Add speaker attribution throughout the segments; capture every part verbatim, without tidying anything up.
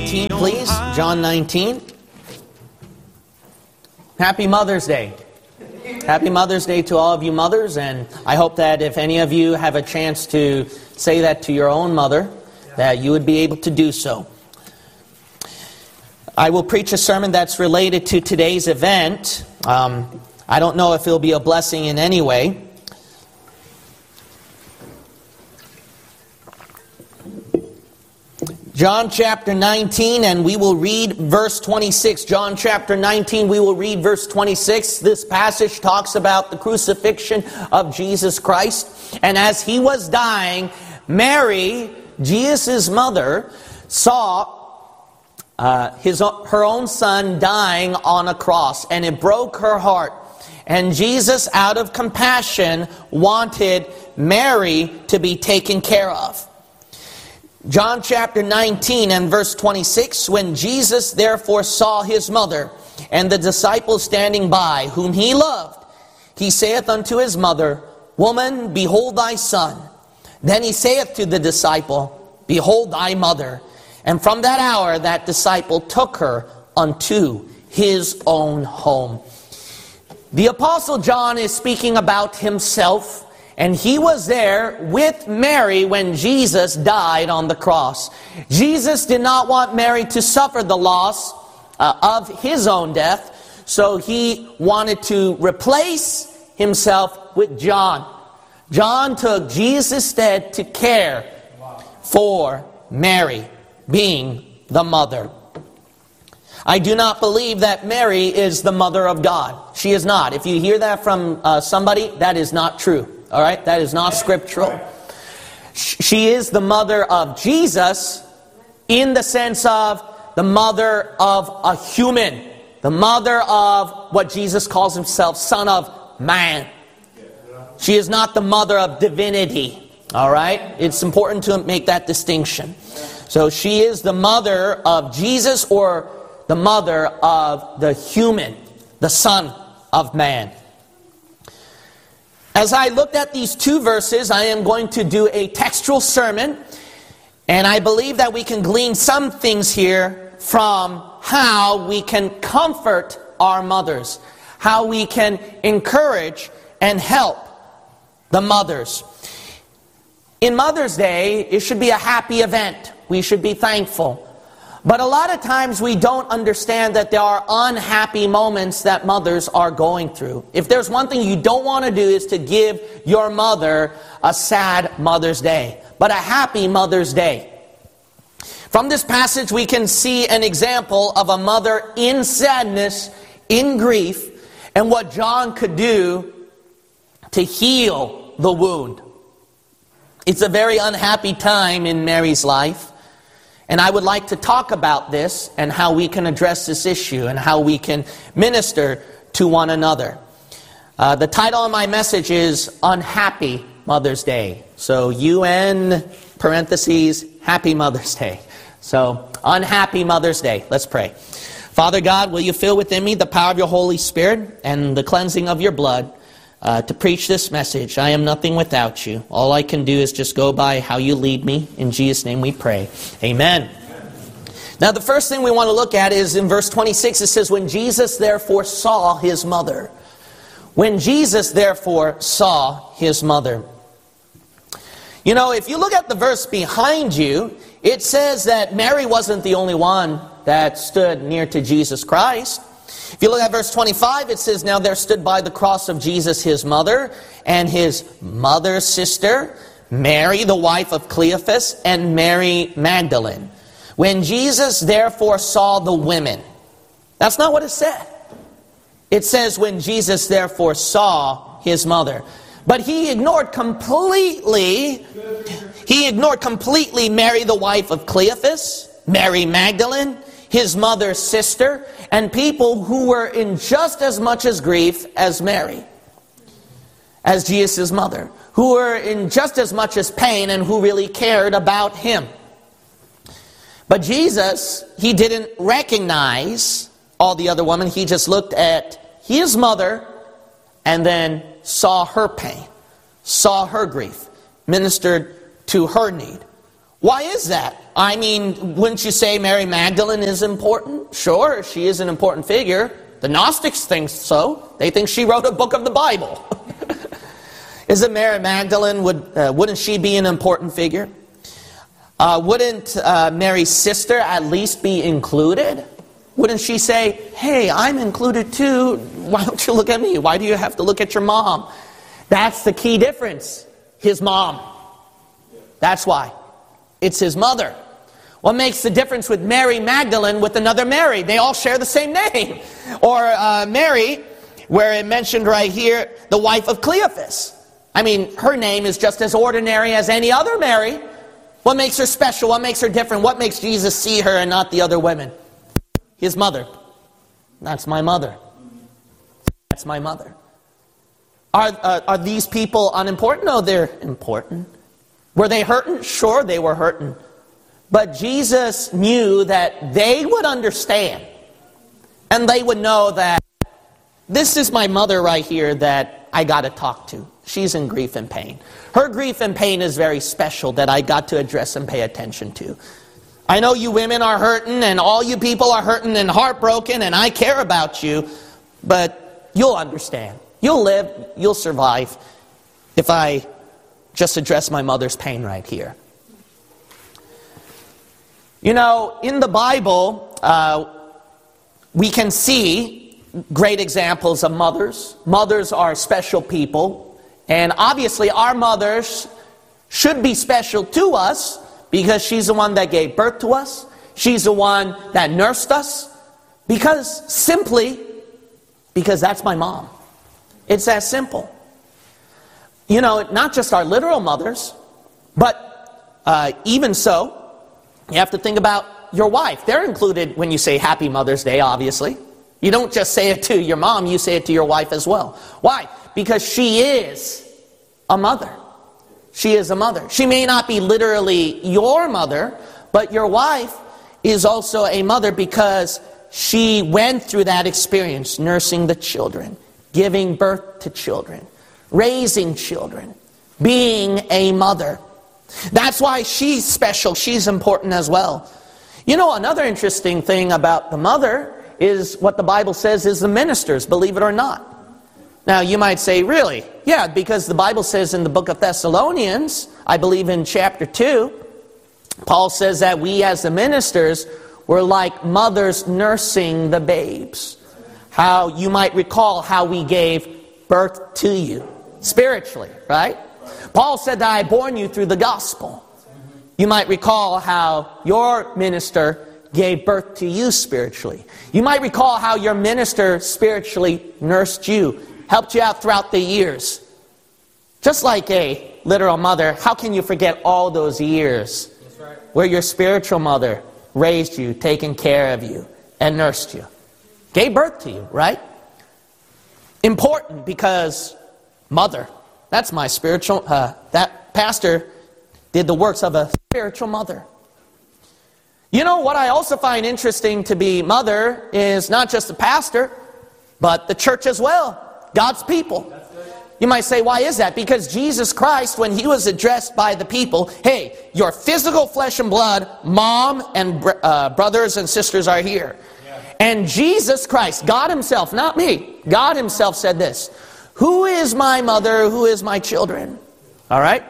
Speaker 1: nineteen, please. John nineteen. Happy Mother's Day. Happy Mother's Day to all of you mothers, and I hope that if any of you have a chance to say that to your own mother, that you would be able to do so. I will preach a sermon that's related to today's event. Um, I don't know if it'll be a blessing in any way. John chapter nineteen, and we will read verse twenty-six. John chapter nineteen, we will read verse twenty-six. This passage talks about the crucifixion of Jesus Christ. And as he was dying, Mary, Jesus' mother, saw uh, his her own son dying on a cross, and it broke her heart. And Jesus, out of compassion, wanted Mary to be taken care of. John chapter nineteen and verse twenty-six, when Jesus therefore saw his mother and the disciples standing by, whom he loved, he saith unto his mother, Woman, behold thy son. Then he saith to the disciple, Behold thy mother. And from that hour that disciple took her unto his own home. The Apostle John is speaking about himself. And he was there with Mary when Jesus died on the cross. Jesus did not want Mary to suffer the loss uh, of his own death. So he wanted to replace himself with John. John took Jesus' stead to care for Mary, being the mother. I do not believe that Mary is the mother of God. She is not. If you hear that from uh, somebody, that is not true. All right, that is not scriptural. She is the mother of Jesus in the sense of the mother of a human. The mother of what Jesus calls himself, Son of Man. She is not the mother of divinity. All right, it's important to make that distinction. So she is the mother of Jesus, or the mother of the human, the Son of Man. As I looked at these two verses, I am going to do a textual sermon. And I believe that we can glean some things here from how we can comfort our mothers. How we can encourage and help the mothers. In Mother's Day, it should be a happy event. We should be thankful. But a lot of times we don't understand that there are unhappy moments that mothers are going through. If there's one thing you don't want to do is to give your mother a sad Mother's Day, but a happy Mother's Day. From this passage we can see an example of a mother in sadness, in grief, and what John could do to heal the wound. It's a very unhappy time in Mary's life. And I would like to talk about this and how we can address this issue and how we can minister to one another. Uh, the title of my message is Unhappy Mother's Day. So U N parentheses, Happy Mother's Day. So Unhappy Mother's Day. Let's pray. Father God, will you fill within me the power of your Holy Spirit and the cleansing of your blood uh, to preach this message. I am nothing without you. All I can do is just go by how you lead me. In Jesus' name we pray. Amen. Amen. Now the first thing we want to look at is in verse twenty-six. It says, when Jesus therefore saw his mother. When Jesus therefore saw his mother. You know, if you look at the verse behind you, it says that Mary wasn't the only one that stood near to Jesus Christ. If you look at verse twenty-five, it says, now there stood by the cross of Jesus his mother and his mother's sister, Mary, the wife of Cleophas, and Mary Magdalene. When Jesus therefore saw the women. That's not what it said. It says when Jesus therefore saw his mother. But he ignored completely, he ignored completely Mary, the wife of Cleophas, Mary Magdalene, his mother's sister, and people who were in just as much as grief as Mary, as Jesus' mother, who were in just as much as pain and who really cared about him. But Jesus, he didn't recognize all the other women. He just looked at his mother and then saw her pain, saw her grief, ministered to her need. Why is that? I mean, wouldn't you say Mary Magdalene is important? Sure, she is an important figure. The Gnostics think so. They think she wrote a book of the Bible. Isn't Mary Magdalene, would, uh, wouldn't she be an important figure? Uh, wouldn't uh, Mary's sister at least be included? Wouldn't she say, hey, I'm included too. Why don't you look at me? Why do you have to look at your mom? That's the key difference. His mom. That's why. It's his mother. What makes the difference with Mary Magdalene with another Mary? They all share the same name. Or uh, Mary, where it mentioned right here, the wife of Cleophas. I mean, her name is just as ordinary as any other Mary. What makes her special? What makes her different? What makes Jesus see her and not the other women? His mother. That's my mother. That's my mother. Are, uh, are these people unimportant? No, they're important. Were they hurting? Sure, they were hurting. But Jesus knew that they would understand. And they would know that this is my mother right here that I got to talk to. She's in grief and pain. Her grief and pain is very special that I got to address and pay attention to. I know you women are hurting and all you people are hurting and heartbroken and I care about you. But you'll understand. You'll live. You'll survive if I just address my mother's pain right here. You know, in the Bible, uh, we can see great examples of mothers. Mothers are special people. And obviously our mothers should be special to us because she's the one that gave birth to us. She's the one that nursed us. Because, simply, because that's my mom. It's that simple. You know, not just our literal mothers, but uh, even so, you have to think about your wife. They're included when you say Happy Mother's Day, obviously. You don't just say it to your mom, you say it to your wife as well. Why? Because she is a mother. She is a mother. She may not be literally your mother, but your wife is also a mother because she went through that experience, nursing the children, giving birth to children, raising children, being a mother. That's why she's special. She's important as well. You know, another interesting thing about the mother is what the Bible says is the ministers, believe it or not. Now, you might say, really? Yeah, because the Bible says in the book of Thessalonians, I believe in chapter two, Paul says that we as the ministers were like mothers nursing the babes. How you might recall how we gave birth to you spiritually, right? Paul said that I born you through the gospel. You might recall how your minister gave birth to you spiritually. You might recall how your minister spiritually nursed you, helped you out throughout the years. Just like a literal mother, how can you forget all those years where your spiritual mother raised you, taken care of you, and nursed you? Gave birth to you, right? Important because mother, that's my spiritual, uh, that pastor did the works of a spiritual mother. You know what I also find interesting to be mother is not just the pastor, but the church as well. God's people. You might say, why is that? Because Jesus Christ, when he was addressed by the people, hey, your physical flesh and blood, mom and uh, brothers and sisters are here. Yeah. And Jesus Christ, God himself, not me, God himself said this, who is my mother, who is my children? All right?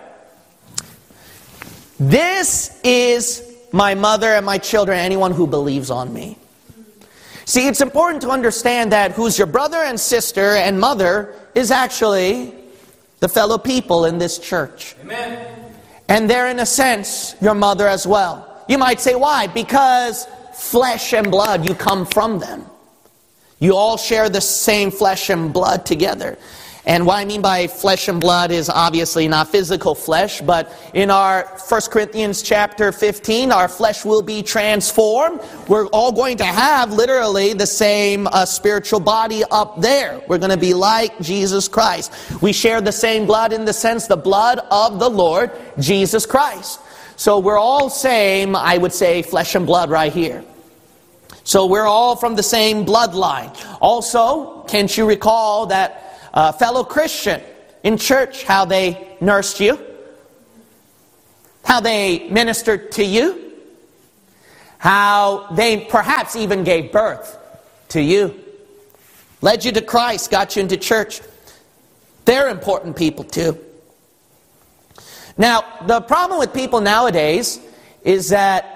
Speaker 1: This is my mother and my children, anyone who believes on me. See, it's important to understand that who's your brother and sister and mother is actually the fellow people in this church. Amen. And they're, in a sense, your mother as well. You might say, why? Because flesh and blood, you come from them. You all share the same flesh and blood together. And what I mean by flesh and blood is obviously not physical flesh, but in our First Corinthians chapter fifteen, our flesh will be transformed. We're all going to have literally the same uh, spiritual body up there. We're going to be like Jesus Christ. We share the same blood in the sense, the blood of the Lord Jesus Christ. So we're all same, I would say, flesh and blood right here. So we're all from the same bloodline. Also, can't you recall that Uh, fellow Christian in church, how they nursed you, how they ministered to you, how they perhaps even gave birth to you, led you to Christ, got you into church. They're important people too. Now, the problem with people nowadays is that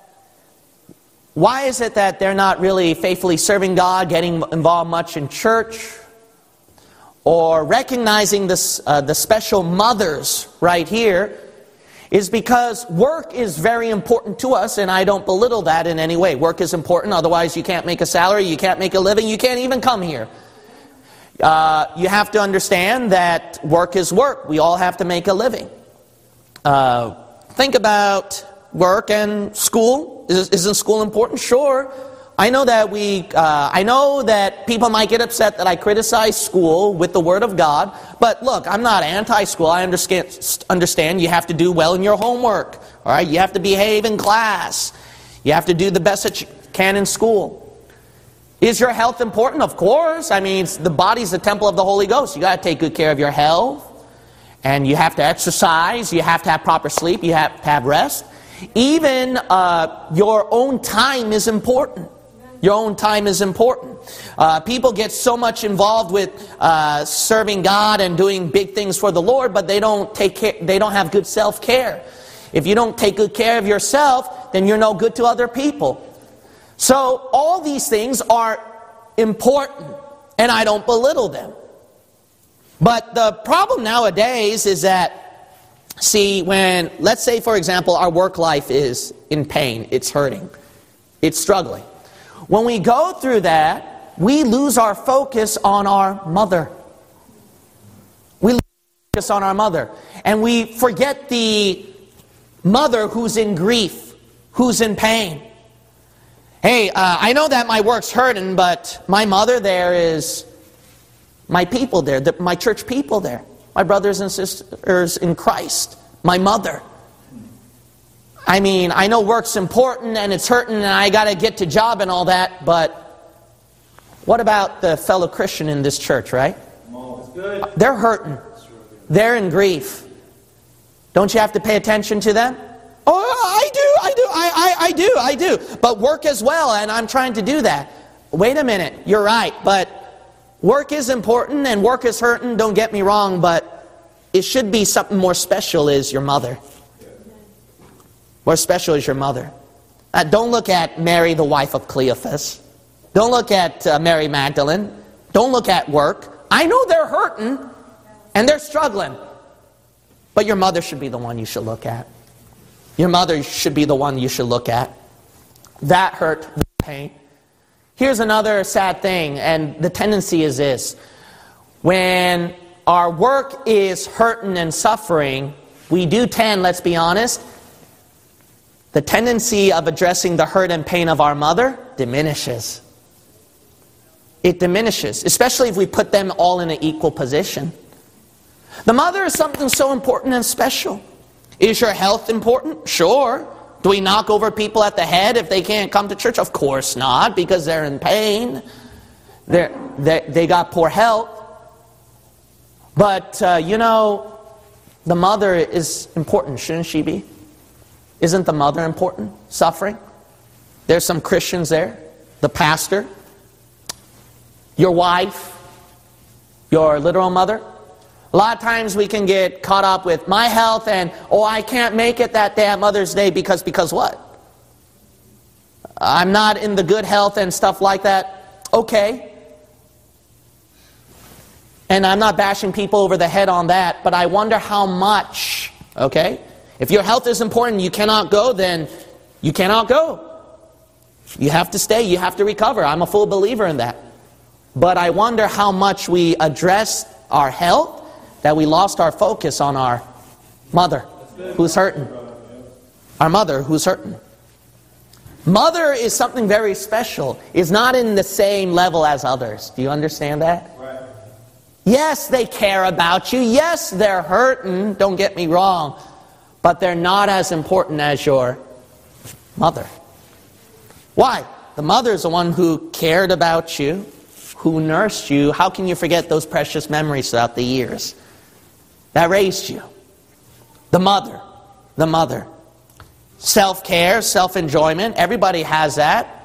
Speaker 1: why is it that they're not really faithfully serving God, getting involved much in church, or recognizing this, uh, the special mothers right here, is because work is very important to us, and I don't belittle that in any way. Work is important, otherwise you can't make a salary, you can't make a living, you can't even come here. Uh, you have to understand that work is work. We all have to make a living. Uh, think about work and school. Is, isn't school important? Sure. I know that we. Uh, I know that people might get upset that I criticize school with the Word of God. But look, I'm not anti-school. I understand. Understand you have to do well in your homework. All right. You have to behave in class. You have to do the best that you can in school. Is your health important? Of course. I mean, the body's the temple of the Holy Ghost. You got to take good care of your health. And you have to exercise, you have to have proper sleep, you have to have rest. Even uh, your own time is important. Your own time is important. Uh, people get so much involved with uh, serving God and doing big things for the Lord, but they don't take care, they don't have good self-care. If you don't take good care of yourself, then you're no good to other people. So all these things are important, and I don't belittle them. But the problem nowadays is that, see, when, let's say, for example, our work life is in pain, it's hurting, it's struggling. When we go through that, we lose our focus on our mother. We lose our focus on our mother. And we forget the mother who's in grief, who's in pain. Hey, uh, I know that my work's hurting, but my mother there is... my people there, the, my church people there, my brothers and sisters in Christ, my mother. I mean, I know work's important and it's hurting and I got to get to job and all that, but what about the fellow Christian in this church, right?
Speaker 2: That's good.
Speaker 1: They're hurting. They're in grief. Don't you have to pay attention to them? Oh, I do, I do, I, I, I do, I do. But work as well, and I'm trying to do that. Wait a minute, you're right, but work is important and work is hurting, don't get me wrong, but it should be something more special is your mother. More special is your mother. Uh, don't look at Mary, the wife of Cleophas. Don't look at uh, Mary Magdalene. Don't look at work. I know they're hurting and they're struggling, but your mother should be the one you should look at. Your mother should be the one you should look at. That hurt, that pain. Here's another sad thing, and the tendency is this. When our work is hurting and suffering, we do tend, let's be honest, the tendency of addressing the hurt and pain of our mother diminishes. It diminishes, especially if we put them all in an equal position. The mother is something so important and special. Is your health important? Sure. Do we knock over people at the head if they can't come to church? Of course not, because they're in pain. They're, they they got poor health. But, uh, you know, the mother is important, shouldn't she be? Isn't the mother important? Suffering? There's some Christians there. The pastor. Your wife. Your literal mother. A lot of times we can get caught up with my health and, oh, I can't make it that day at Mother's Day because, because what? I'm not in the good health and stuff like that. Okay. And I'm not bashing people over the head on that, but I wonder how much, okay? If your health is important, you cannot go, then you cannot go. You have to stay, you have to recover. I'm a full believer in that. But I wonder how much we address our health that we lost our focus on our mother who's hurting. Our mother who's hurting. Mother is something very special. It's not in the same level as others. Do you understand that?
Speaker 2: Right.
Speaker 1: Yes, they care about you. Yes, they're hurting. Don't get me wrong. But they're not as important as your mother. Why? The mother is the one who cared about you, who nursed you. How can you forget those precious memories throughout the years? That raised you. The mother. the mother. Self-care, self-enjoyment, everybody has that.